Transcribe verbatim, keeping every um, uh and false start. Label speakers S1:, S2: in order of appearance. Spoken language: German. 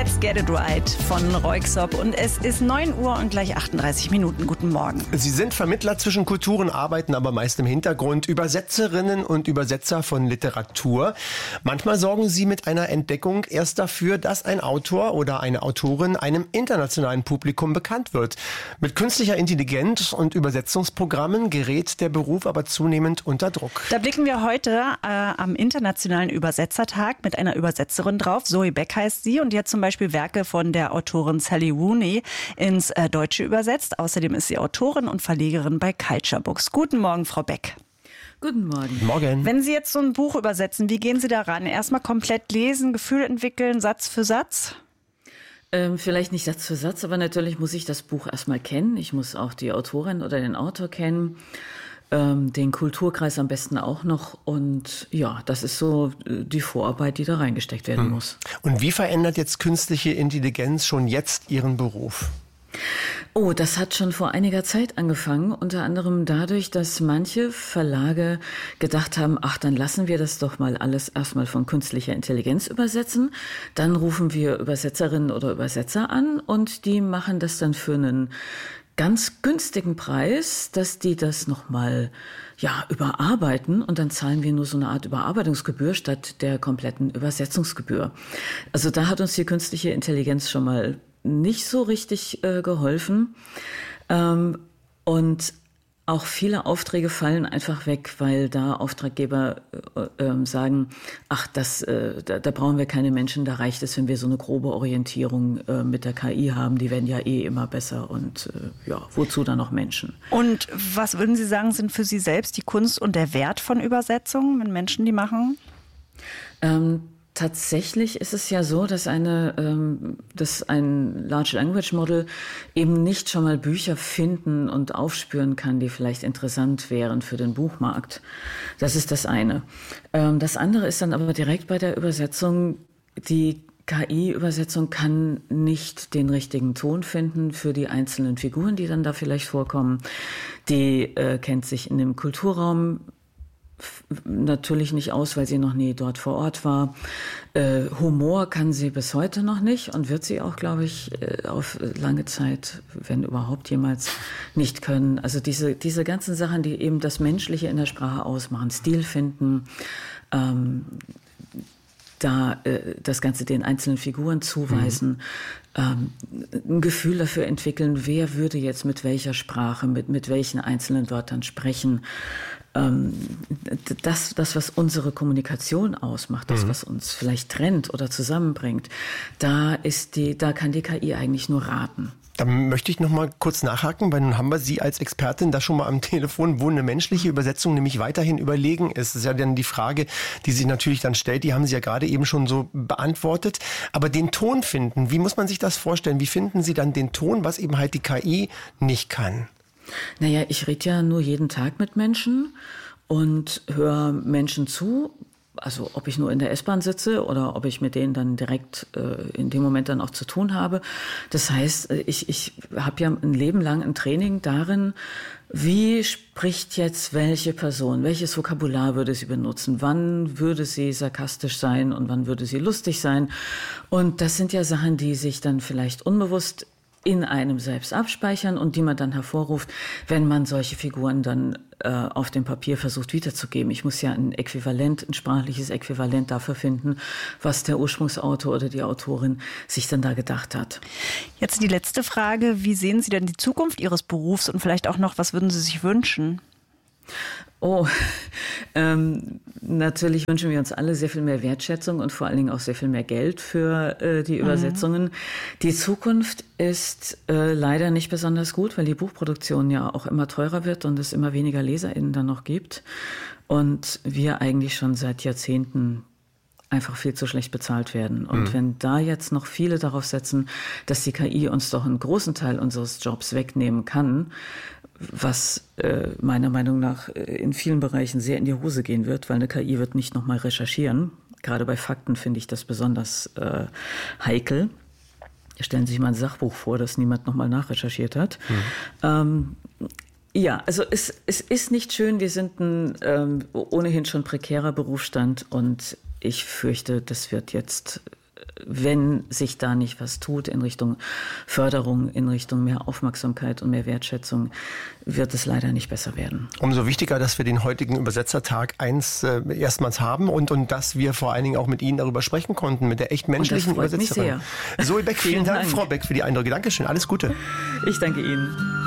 S1: Let's Get It Right von Röyksopp und es ist neun Uhr und gleich achtunddreißig Minuten. Guten Morgen.
S2: Sie sind Vermittler zwischen Kulturen, arbeiten aber meist im Hintergrund, Übersetzerinnen und Übersetzer von Literatur. Manchmal sorgen Sie mit einer Entdeckung erst dafür, dass ein Autor oder eine Autorin einem internationalen Publikum bekannt wird. Mit künstlicher Intelligenz und Übersetzungsprogrammen gerät der Beruf aber zunehmend unter Druck.
S1: Da blicken wir heute äh, am Internationalen Übersetzertag mit einer Übersetzerin drauf. Zoe Beck heißt sie und die hat zum Beispiel Werke von der Autorin Sally Rooney ins äh, Deutsche übersetzt. Außerdem ist sie Autorin und Verlegerin bei Culture Books. Guten Morgen, Frau Beck.
S3: Guten Morgen.
S2: Morgen.
S1: Wenn Sie jetzt so ein Buch übersetzen, wie gehen Sie daran? Erstmal komplett lesen, Gefühl entwickeln, Satz für Satz?
S3: Ähm, vielleicht nicht Satz für Satz, aber natürlich muss ich das Buch erstmal kennen. Ich muss auch die Autorin oder den Autor kennen. Den Kulturkreis am besten auch noch. Und ja, das ist so die Vorarbeit, die da reingesteckt werden hm. muss.
S2: Und wie verändert jetzt künstliche Intelligenz schon jetzt Ihren Beruf?
S3: Oh, das hat schon vor einiger Zeit angefangen, unter anderem dadurch, dass manche Verlage gedacht haben, ach, dann lassen wir das doch mal alles erstmal von künstlicher Intelligenz übersetzen. Dann rufen wir Übersetzerinnen oder Übersetzer an und die machen das dann für einen ganz günstigen Preis, dass die das nochmal ja, überarbeiten und dann zahlen wir nur so eine Art Überarbeitungsgebühr statt der kompletten Übersetzungsgebühr. Also da hat uns die künstliche Intelligenz schon mal nicht so richtig äh, geholfen. Ähm, und auch viele Aufträge fallen einfach weg, weil da Auftraggeber äh, äh, sagen, ach, das, äh, da, da brauchen wir keine Menschen, da reicht es, wenn wir so eine grobe Orientierung äh, mit der K I haben, die werden ja eh immer besser und äh, ja, wozu dann noch Menschen?
S1: Und was würden Sie sagen, sind für Sie selbst die Kunst und der Wert von Übersetzungen, wenn Menschen die machen?
S3: Ähm, Tatsächlich ist es ja so, dass eine, ähm, dass ein Large Language Model eben nicht schon mal Bücher finden und aufspüren kann, die vielleicht interessant wären für den Buchmarkt. Das ist das eine. Ähm, das andere ist dann aber direkt bei der Übersetzung, die K I-Übersetzung kann nicht den richtigen Ton finden für die einzelnen Figuren, die dann da vielleicht vorkommen. Die äh, kennt sich in dem Kulturraum natürlich nicht aus, weil sie noch nie dort vor Ort war. Äh, Humor kann sie bis heute noch nicht und wird sie auch, glaube ich, äh, auf lange Zeit, wenn überhaupt jemals, nicht können. Also diese, diese ganzen Sachen, die eben das Menschliche in der Sprache ausmachen, Stil finden, ähm, da äh, das Ganze den einzelnen Figuren zuweisen, mhm. ähm, ein Gefühl dafür entwickeln, wer würde jetzt mit welcher Sprache, mit, mit welchen einzelnen Wörtern sprechen. Ähm, das, das, was unsere Kommunikation ausmacht, das, mhm. was uns vielleicht trennt oder zusammenbringt, da ist die, da kann die K I eigentlich nur raten.
S2: Da möchte ich noch mal kurz nachhaken, weil nun haben wir Sie als Expertin da schon mal am Telefon, wo eine menschliche Übersetzung nämlich weiterhin überlegen ist. Das ist ja dann die Frage, die sich natürlich dann stellt, die haben Sie ja gerade eben schon so beantwortet. Aber den Ton finden, wie muss man sich das vorstellen? Wie finden Sie dann den Ton, was eben halt die K I nicht kann?
S3: Naja, ich rede ja nur jeden Tag mit Menschen und höre Menschen zu. Also ob ich nur in der S-Bahn sitze oder ob ich mit denen dann direkt äh, in dem Moment dann auch zu tun habe. Das heißt, ich, ich habe ja ein Leben lang ein Training darin, wie spricht jetzt welche Person, welches Vokabular würde sie benutzen, wann würde sie sarkastisch sein und wann würde sie lustig sein. Und das sind ja Sachen, die sich dann vielleicht unbewusst in einem selbst abspeichern und die man dann hervorruft, wenn man solche Figuren dann äh, auf dem Papier versucht wiederzugeben. Ich muss ja ein Äquivalent, ein sprachliches Äquivalent dafür finden, was der Ursprungsautor oder die Autorin sich dann da gedacht hat.
S1: Jetzt die letzte Frage. Wie sehen Sie denn die Zukunft Ihres Berufs und vielleicht auch noch, was würden Sie sich wünschen?
S3: Oh, ähm, natürlich wünschen wir uns alle sehr viel mehr Wertschätzung und vor allen Dingen auch sehr viel mehr Geld für äh, die Übersetzungen. Mhm. Die Zukunft ist äh, leider nicht besonders gut, weil die Buchproduktion ja auch immer teurer wird und es immer weniger LeserInnen dann noch gibt. Und wir eigentlich schon seit Jahrzehnten einfach viel zu schlecht bezahlt werden. Und mhm. wenn da jetzt noch viele darauf setzen, dass die K I uns doch einen großen Teil unseres Jobs wegnehmen kann, was äh, meiner Meinung nach in vielen Bereichen sehr in die Hose gehen wird, weil eine K I wird nicht nochmal recherchieren. Gerade bei Fakten finde ich das besonders äh, heikel. Stellen Sie sich mal ein Sachbuch vor, das niemand nochmal nachrecherchiert hat. Mhm. Ähm, ja, also es, es ist nicht schön. Wir sind ein ähm, ohnehin schon prekärer Berufsstand und ich fürchte, das wird jetzt wenn sich da nicht was tut in Richtung Förderung, in Richtung mehr Aufmerksamkeit und mehr Wertschätzung, wird es leider nicht besser werden.
S2: Umso wichtiger, dass wir den heutigen Übersetzertag eins äh, erstmals haben und, und dass wir vor allen Dingen auch mit Ihnen darüber sprechen konnten, mit der echt menschlichen
S3: und das freut
S2: Übersetzerin.
S3: Mich sehr.
S2: Zoe Beck, vielen, vielen Dank,
S3: Dank,
S2: Frau Beck, für die Eindrücke. Dankeschön, alles Gute.
S3: Ich danke Ihnen.